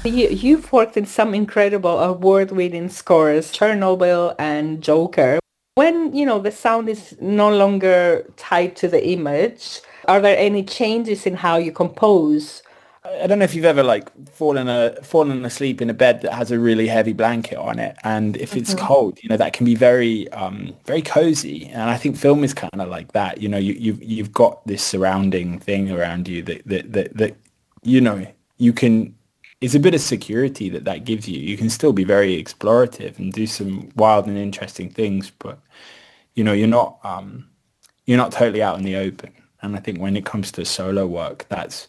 You've worked in some incredible award-winning scores, Chernobyl and Joker. When, the sound is no longer tied to the image, are there any changes in how you compose? I don't know if you've ever like fallen asleep in a bed that has a really heavy blanket on it, and if it's Mhm. cold, that can be very very cozy. And I think film is kind of like that. You've got this surrounding thing around you that you know you can. It's a bit of security that gives you. You can still be very explorative and do some wild and interesting things, but you're not totally out in the open. And I think when it comes to solo work, that's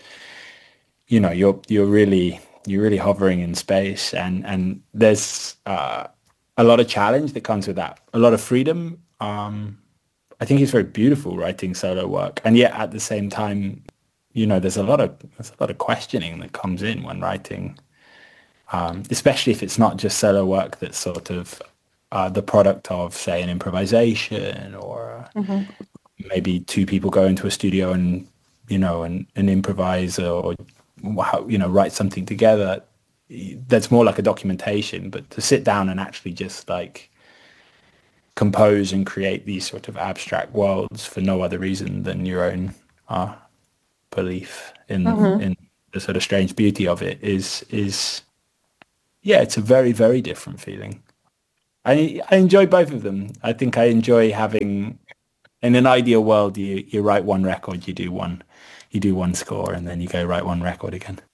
you're really hovering in space, and there's a lot of challenge that comes with that, a lot of freedom. I think it's very beautiful writing solo work, and yet at the same time, there's a lot of questioning that comes in when writing, especially if it's not just solo work that's sort of the product of, say, an improvisation, or Mhm. maybe two people go into a studio and and improvise, or write something together. That's more like a documentation. But to sit down and actually just like compose and create these sort of abstract worlds for no other reason than your own uh, belief Mhm. in the sort of strange beauty of it is yeah, it's a very, very different feeling. I enjoy both of them. I think I enjoy having, in an ideal world, you write one record, you do one score, and then you go write one record again.